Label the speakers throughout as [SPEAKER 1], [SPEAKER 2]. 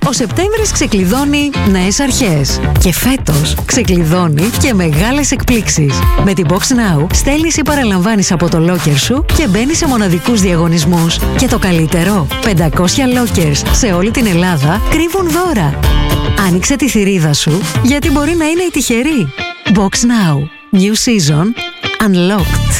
[SPEAKER 1] Ο Σεπτέμβρης ξεκλειδώνει νέες αρχές. Και φέτος ξεκλειδώνει και μεγάλες εκπλήξεις. Με την Box Now στέλνεις ή παραλαμβάνεις από το locker σου και μπαίνεις σε μοναδικούς διαγωνισμούς. Και το καλύτερο, 500 lockers σε όλη την Ελλάδα κρύβουν δώρα. Άνοιξε τη θηρίδα σου, γιατί μπορεί να είναι η τυχερή. Box Now. New season. Unlocked.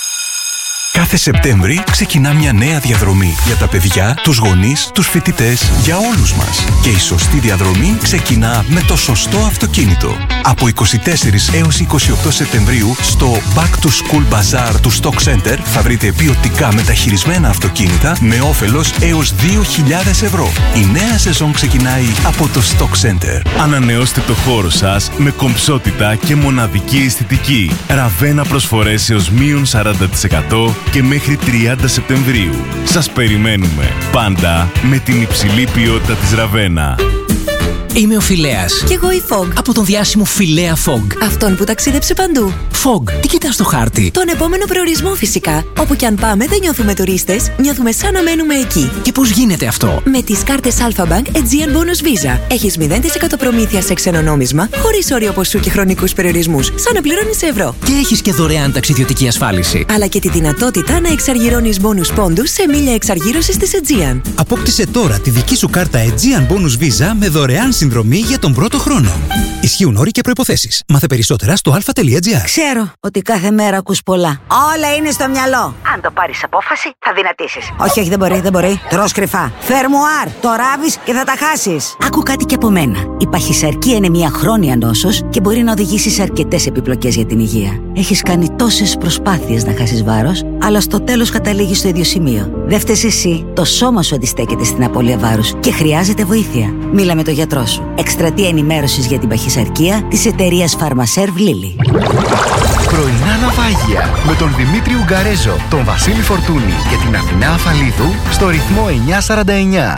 [SPEAKER 2] Κάθε Σεπτέμβρη ξεκινά μια νέα διαδρομή για τα παιδιά, τους γονείς, τους φοιτητές, για όλους μας. Και η σωστή διαδρομή ξεκινά με το σωστό αυτοκίνητο. Από 24 έως 28 Σεπτεμβρίου στο Back to School Bazaar του Stock Center θα βρείτε ποιοτικά μεταχειρισμένα αυτοκίνητα με όφελος έως 2.000 ευρώ. Η νέα σεζόν ξεκινάει από το Stock Center.
[SPEAKER 3] Ανανεώστε το χώρο σας με κομψότητα και μοναδική αισθητική. Ραβένα προσφορές έως μείον 40% και μέχρι 30 Σεπτεμβρίου. Σας περιμένουμε πάντα με την υψηλή ποιότητα της Ραβένα.
[SPEAKER 4] Είμαι ο Φιλέας.
[SPEAKER 1] Κι εγώ η Fog.
[SPEAKER 4] Από τον διάσημο Φιλέα Fog.
[SPEAKER 1] Αυτόν που ταξίδεψε παντού.
[SPEAKER 4] Fog, τι κοιτάς στο χάρτη?
[SPEAKER 1] Τον επόμενο προορισμό φυσικά. Όπου κι αν πάμε δεν νιώθουμε τουρίστες, νιώθουμε σαν να μένουμε εκεί.
[SPEAKER 4] Και πώς γίνεται αυτό?
[SPEAKER 1] Με τις κάρτες Alpha Bank Aegean Bonus Visa. Έχεις 0% προμήθεια σε ξένο νόμισμα, χωρίς όριο ποσού και χρονικούς περιορισμούς, σαν να πληρώνεις ευρώ.
[SPEAKER 4] Και έχεις και δωρεάν ταξιδιωτική ασφάλιση.
[SPEAKER 1] Αλλά και τη δυνατότητα να εξαργυρώνεις bonus πόντους σε μίλια εξαργύρωσης της Aegean.
[SPEAKER 5] Απόκτησε τώρα τη δική σου κάρτα Aegean Bonus Visa με δωρεάν συνδρομή για τον πρώτο χρόνο. Ισχύουν όροι και προϋποθέσεις. Μάθε περισσότερα στο alpha.gr.
[SPEAKER 6] Ξέρω ότι κάθε μέρα ακούς πολλά. Όλα είναι στο μυαλό.
[SPEAKER 7] Αν το πάρεις απόφαση, θα δυνατήσεις.
[SPEAKER 6] Όχι, δεν μπορεί. Τρως κρυφά. Φερμουάρ. Το ράβεις και θα τα χάσεις. Άκου κάτι και από μένα. Η παχυσαρκία είναι μια χρόνια νόσος και μπορεί να οδηγήσει σε αρκετές επιπλοκές για την υγεία. Έχεις κάνει τόσες προσπάθειες να χάσεις βάρος, αλλά στο τέλος καταλήγεις στο ίδιο σημείο. Δεν φταίς εσύ. Το σώμα σου αντιστέκεται στην απώλεια βάρους και χρειάζεται βοήθεια. Μίλα με τον γιατρό σου. Εκστρατεία ενημέρωσης για την παχυσαρκία της εταιρείας Pharmaserv Lilly.
[SPEAKER 8] Πρωινά ναυάγια με τον Δημήτρη Ουγγαρέζο, τον Βασίλη Φορτούνη και την Αθηνά Αφαλίδου στο ρυθμό 949.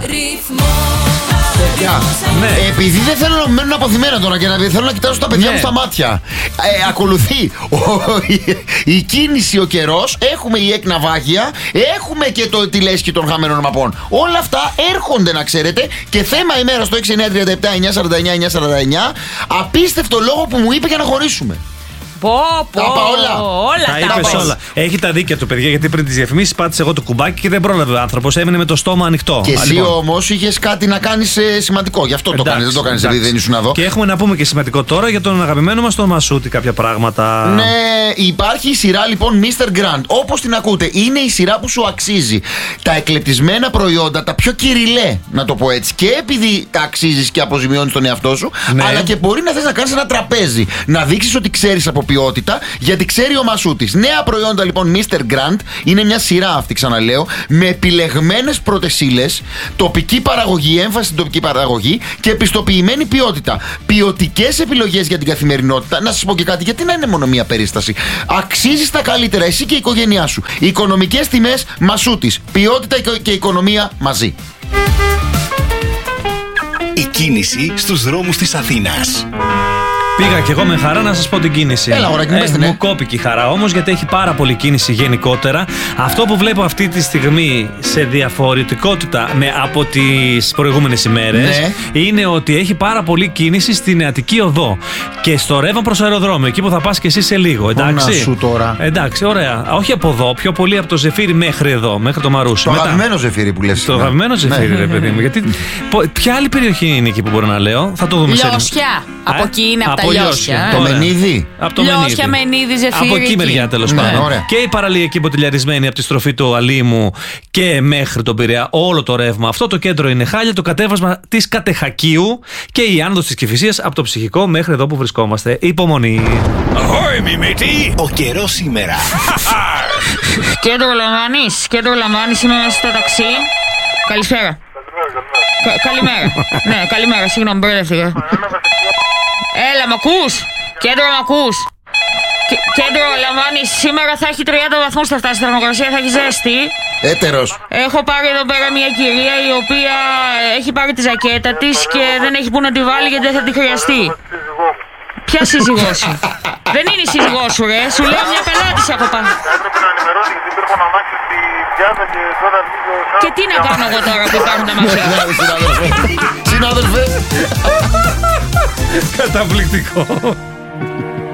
[SPEAKER 9] Ναι. Επειδή δεν θέλω να μένουν αποθυμένα τώρα και θέλω να κοιτάζω τα παιδιά μου στα μάτια. Ακολουθεί η κίνηση, ο καιρός. Έχουμε η εκναυάγια. Έχουμε και το τη λέσχη των χαμένων μαπών. Όλα αυτά έρχονται, να ξέρετε. Και θέμα ημέρα στο 6937-949-949. Απίστευτο λόγο που μου είπε για να χωρίσουμε.
[SPEAKER 10] Όλα τα είπες όλα. Έχει τα δίκαια του, παιδιά, γιατί πριν τις διαφημίσεις πάτησε εγώ το κουμπάκι και δεν πρόλαβε ο άνθρωπος. Έμεινε με το στόμα ανοιχτό.
[SPEAKER 9] Και εσύ όμως είχες κάτι να κάνεις σημαντικό. Γι' αυτό το κάνεις. Δεν το κάνεις επειδή δεν ήσουν εδώ.
[SPEAKER 10] Και έχουμε να πούμε και σημαντικό τώρα για τον αγαπημένο μας τον Μασούτη κάποια πράγματα.
[SPEAKER 9] Ναι, υπάρχει η σειρά λοιπόν Mr. Grant. Όπως την ακούτε, είναι η σειρά που σου αξίζει. Τα εκλεπτισμένα προϊόντα, τα πιο κυριλέ, να το πω έτσι. Και επειδή τα αξίζεις και αποζημιώνεις τον εαυτό σου, αλλά και μπορεί να θες να κάνεις ένα τραπέζι. Να δείξεις ότι ξέρεις από ποιότητα, γιατί ξέρει ο Μασούτης. Νέα προϊόντα λοιπόν Mr. Grant. Είναι μια σειρά αυτή, ξαναλέω, με επιλεγμένες πρώτες ύλες, τοπική παραγωγή, έμφαση στην τοπική παραγωγή και επιστοποιημένη ποιότητα. Ποιοτικές επιλογές για την καθημερινότητα. Να σας πω και κάτι, γιατί να είναι μόνο μια περίσταση. Αξίζεις τα καλύτερα, εσύ και η οικογένειά σου. Οικονομικές τιμές Μασούτης. Ποιότητα και οικονομία μαζί.
[SPEAKER 2] Η κίνηση στους δρόμους της Αθήνας.
[SPEAKER 10] Πήγα κι εγώ με χαρά να σας πω την κίνηση.
[SPEAKER 9] Έλα,
[SPEAKER 10] μου κόπηκε η χαρά όμως, γιατί έχει πάρα πολύ κίνηση γενικότερα. Αυτό που βλέπω αυτή τη στιγμή σε διαφορετικότητα από τις προηγούμενες ημέρες, είναι ότι έχει πάρα πολύ κίνηση στην Αττική Οδό και στο ρεύμα προς αεροδρόμιο, εκεί που θα πας και εσύ σε λίγο. Εντάξει.
[SPEAKER 9] Σου τώρα.
[SPEAKER 10] Εντάξει, ωραία. Όχι από εδώ, πιο πολύ από το Ζεφύρι μέχρι εδώ, μέχρι το Μαρούσι.
[SPEAKER 9] Το αγαπημένο Ζεφύρι που λες.
[SPEAKER 10] Το αγαπημένο Ζεφύρι, ρε παιδί μου. Γιατί ποια άλλη περιοχή είναι εκεί που μπορώ να λέω, θα το δούμε σε λίγο.
[SPEAKER 11] Λιώσια. Από εκεί είναι, από τα Λιώσια.
[SPEAKER 9] Το Μενίδη.
[SPEAKER 10] Από το
[SPEAKER 11] Λιώσια, Μενίδη, Ζεφύρι.
[SPEAKER 10] Από εκεί μεριά τέλος πάντων. Και η παραλία εκεί ποτηλιαρισμένη από τη στροφή του Αλήμου και μέχρι τον Πειραιά, όλο το ρεύμα. Αυτό το κέντρο είναι χάλια, το κατέβασμα της Κατεχακίου και η άνοδος της Κηφισίας από το Ψυχικό μέχρι εδώ που βρισκόμαστε. Υπομονή.
[SPEAKER 2] Ahoy, μη μύτη! Ο καιρός σήμερα.
[SPEAKER 11] Κέντρο Λαμβάνης, είμαι στο ταξί. Καλησπέρα. Καλημέρα. Ναι, καλημέρα, συγγνώμη, μπέρδευτηκα. Έλα, μ' ακούς? Κέντρο, μ' ακούς? Κέντρο Λαμβάνης, σήμερα θα έχει 30 βαθμούς, θα φτάσει η θερμοκρασία, θα έχει ζέστη.
[SPEAKER 9] Έτερος.
[SPEAKER 11] Έχω πάρει εδώ πέρα μια κυρία η οποία έχει πάρει τη ζακέτα της και δεν έχει που να τη βάλει γιατί δεν θα τη χρειαστεί. Ποια σύζυγό σου? Δεν είναι η σύζυγό σου, ρε. Σου λέω μια πελάτης από πάνω.
[SPEAKER 12] Έπρεπε να ενημερώσει γιατί υπήρχαν αμάξι στη Διάδα και τώρα λίγο...
[SPEAKER 11] Και τι να κάνω εγώ τώρα που υπάρχουν τα μαξιά?
[SPEAKER 10] Καταπληκτικό.